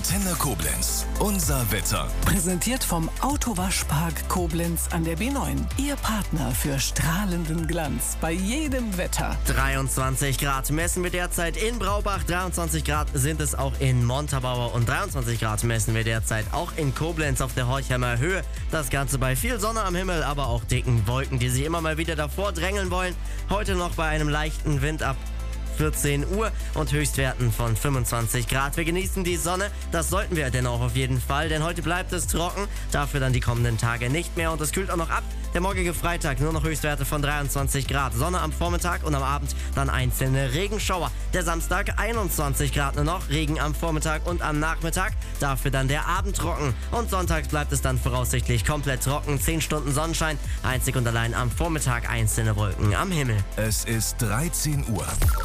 Antenne Koblenz. Unser Wetter. Präsentiert vom Autowaschpark Koblenz an der B9. Ihr Partner für strahlenden Glanz bei jedem Wetter. 23 Grad messen wir derzeit in Braubach. 23 Grad sind es auch in Montabaur. Und 23 Grad messen wir derzeit auch in Koblenz auf der Horchheimer Höhe. Das Ganze bei viel Sonne am Himmel, aber auch dicken Wolken, die sich immer mal wieder davor drängeln wollen. Heute noch bei einem leichten Wind ab 14 Uhr und Höchstwerten von 25 Grad. Wir genießen die Sonne, das sollten wir dennoch auf jeden Fall, denn heute bleibt es trocken, dafür dann die kommenden Tage nicht mehr und es kühlt auch noch ab. Der morgige Freitag nur noch Höchstwerte von 23 Grad. Sonne am Vormittag und am Abend dann einzelne Regenschauer. Der Samstag 21 Grad nur noch, Regen am Vormittag und am Nachmittag, dafür dann der Abend trocken. Und sonntags bleibt es dann voraussichtlich komplett trocken, 10 Stunden Sonnenschein, einzig und allein am Vormittag einzelne Wolken am Himmel. Es ist 13 Uhr.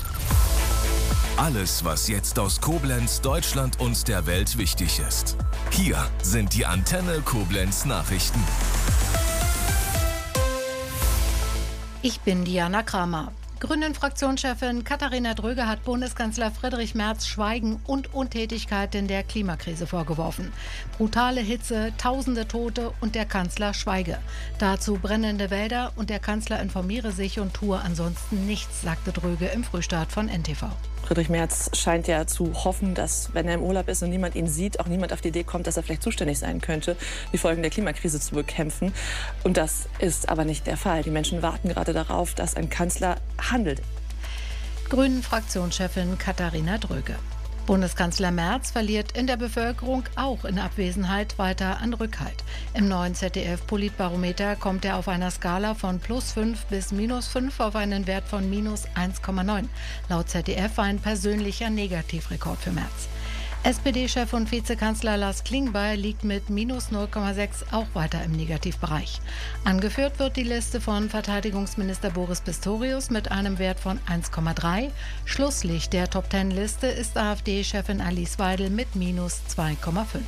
Alles, was jetzt aus Koblenz, Deutschland und der Welt wichtig ist. Hier sind die Antenne Koblenz Nachrichten. Ich bin Diana Kramer. Grünen-Fraktionschefin Katharina Dröge hat Bundeskanzler Friedrich Merz Schweigen und Untätigkeit in der Klimakrise vorgeworfen. Brutale Hitze, tausende Tote und der Kanzler schweige. Dazu brennende Wälder und der Kanzler informiere sich und tue ansonsten nichts, sagte Dröge im Frühstart von NTV. Friedrich Merz scheint ja zu hoffen, dass, wenn er im Urlaub ist und niemand ihn sieht, auch niemand auf die Idee kommt, dass er vielleicht zuständig sein könnte, die Folgen der Klimakrise zu bekämpfen. Und das ist aber nicht der Fall. Die Menschen warten gerade darauf, dass ein Kanzler handelt. Grünen-Fraktionschefin Katharina Dröge. Bundeskanzler Merz verliert in der Bevölkerung auch in Abwesenheit weiter an Rückhalt. Im neuen ZDF-Politbarometer kommt er auf einer Skala von +5 bis -5 auf einen Wert von -1,9. Laut ZDF ein persönlicher Negativrekord für Merz. SPD-Chef und Vizekanzler Lars Klingbeil liegt mit -0,6 auch weiter im Negativbereich. Angeführt wird die Liste von Verteidigungsminister Boris Pistorius mit einem Wert von 1,3. Schlusslicht der Top-10-Liste ist AfD-Chefin Alice Weidel mit -2,5.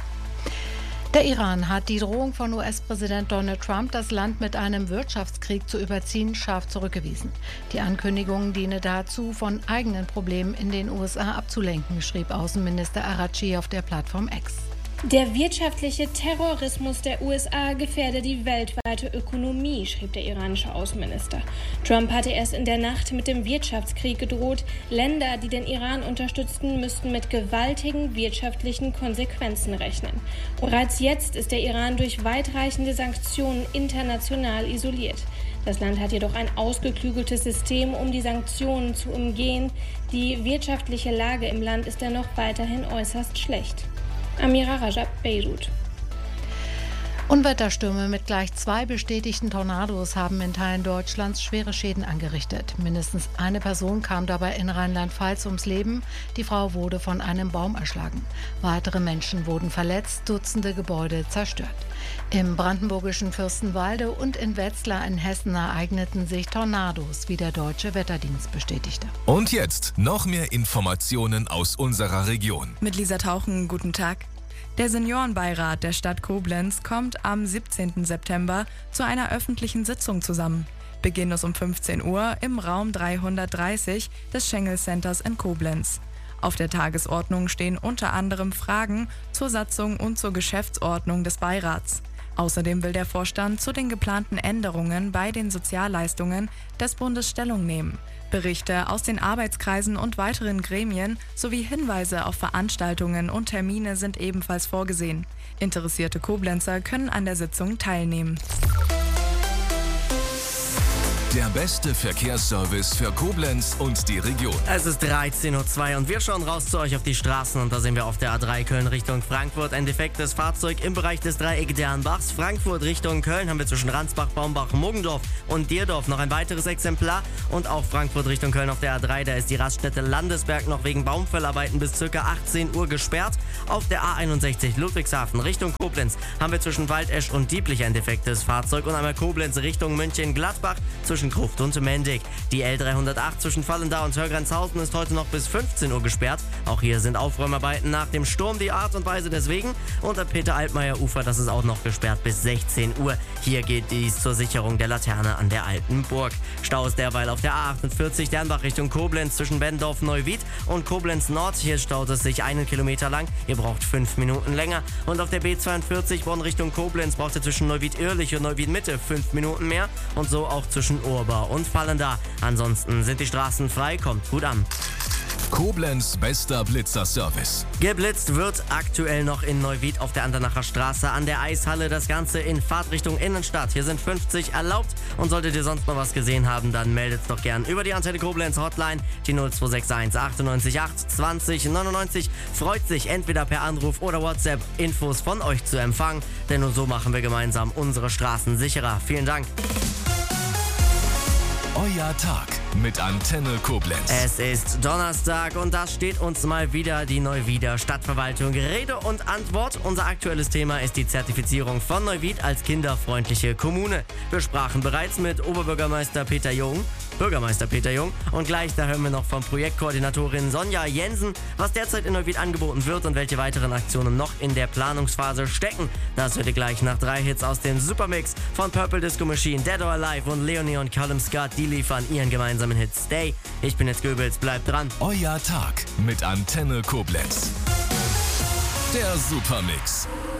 Der Iran hat die Drohung von US-Präsident Donald Trump, das Land mit einem Wirtschaftskrieg zu überziehen, scharf zurückgewiesen. Die Ankündigung diene dazu, von eigenen Problemen in den USA abzulenken, schrieb Außenminister Araghchi auf der Plattform X. Der wirtschaftliche Terrorismus der USA gefährde die weltweite Ökonomie, schrieb der iranische Außenminister. Trump hatte erst in der Nacht mit dem Wirtschaftskrieg gedroht. Länder, die den Iran unterstützten, müssten mit gewaltigen wirtschaftlichen Konsequenzen rechnen. Bereits jetzt ist der Iran durch weitreichende Sanktionen international isoliert. Das Land hat jedoch ein ausgeklügeltes System, um die Sanktionen zu umgehen. Die wirtschaftliche Lage im Land ist dennoch weiterhin äußerst schlecht. Amira Rajab, Beirut. Unwetterstürme mit gleich 2 bestätigten Tornados haben in Teilen Deutschlands schwere Schäden angerichtet. Mindestens eine Person kam dabei in Rheinland-Pfalz ums Leben. Die Frau wurde von einem Baum erschlagen. Weitere Menschen wurden verletzt, Dutzende Gebäude zerstört. Im brandenburgischen Fürstenwalde und in Wetzlar in Hessen ereigneten sich Tornados, wie der Deutsche Wetterdienst bestätigte. Und jetzt noch mehr Informationen aus unserer Region. Mit Lisa Tauchen, guten Tag. Der Seniorenbeirat der Stadt Koblenz kommt am 17. September zu einer öffentlichen Sitzung zusammen. Beginn ist um 15 Uhr im Raum 330 des Schengel Centers in Koblenz. Auf der Tagesordnung stehen unter anderem Fragen zur Satzung und zur Geschäftsordnung des Beirats. Außerdem will der Vorstand zu den geplanten Änderungen bei den Sozialleistungen des Bundes Stellung nehmen. Berichte aus den Arbeitskreisen und weiteren Gremien sowie Hinweise auf Veranstaltungen und Termine sind ebenfalls vorgesehen. Interessierte Koblenzer können an der Sitzung teilnehmen. Der beste Verkehrsservice für Koblenz und die Region. Es ist 13:02 Uhr und wir schauen raus zu euch auf die Straßen und da sehen wir auf der A3 Köln Richtung Frankfurt ein defektes Fahrzeug im Bereich des Dreiecks Dernbachs. Frankfurt Richtung Köln haben wir zwischen Ransbach, Baumbach, Muggendorf und Dierdorf noch ein weiteres Exemplar und auch Frankfurt Richtung Köln auf der A3, da ist die Raststätte Landesberg noch wegen Baumfellarbeiten bis ca. 18 Uhr gesperrt. Auf der A61 Ludwigshafen Richtung Koblenz haben wir zwischen Waldesch und Dieblich ein defektes Fahrzeug und einmal Koblenz Richtung Mönchengladbach zwischen zwischen Gruft und Mendig. Die L308 zwischen Vallendar und Hörgrenzhausen ist heute noch bis 15 Uhr gesperrt. Auch hier sind Aufräumarbeiten nach dem Sturm, die Art und Weise deswegen. Und der Peter-Altmaier-Ufer, das ist auch noch gesperrt bis 16 Uhr. Hier geht dies zur Sicherung der Laterne an der Alten Burg. Staus derweil auf der A48 Dernbach Richtung Koblenz zwischen Bendorf-Neuwied und Koblenz Nord. Hier staut es sich 1 Kilometer lang. Ihr braucht 5 Minuten länger. Und auf der B42 Bonn Richtung Koblenz braucht ihr zwischen Neuwied-Irlich und Neuwied-Mitte 5 Minuten mehr. Und so auch zwischen Urbar und Vallendar. Ansonsten sind die Straßen frei. Kommt gut an. Koblenz bester Blitzerservice. Geblitzt wird aktuell noch in Neuwied auf der Andernacher Straße an der Eishalle. Das Ganze in Fahrtrichtung Innenstadt. Hier sind 50 erlaubt. Und solltet ihr sonst noch was gesehen haben, dann meldet doch gern über die Antenne Koblenz Hotline. Die 0261 98 8 20 99 freut sich entweder per Anruf oder WhatsApp Infos von euch zu empfangen. Denn nur so machen wir gemeinsam unsere Straßen sicherer. Vielen Dank. Euer Tag mit Antenne Koblenz. Es ist Donnerstag und das steht uns mal wieder die Neuwieder Stadtverwaltung Rede und Antwort. Unser aktuelles Thema ist die Zertifizierung von Neuwied als kinderfreundliche Kommune. Wir sprachen bereits mit Bürgermeister Peter Jung und gleich da hören wir noch von Projektkoordinatorin Sonja Jensen, was derzeit in Neuwied angeboten wird und welche weiteren Aktionen noch in der Planungsphase stecken. Das hört ihr gleich nach 3 Hits aus dem Supermix von Purple Disco Machine, Dead or Alive und Leonie und Callum Scott. Die liefern ihren gemeinsamen Hit Stay. Ich bin jetzt Goebbels, bleibt dran. Euer Tag mit Antenne Koblenz. Der Supermix.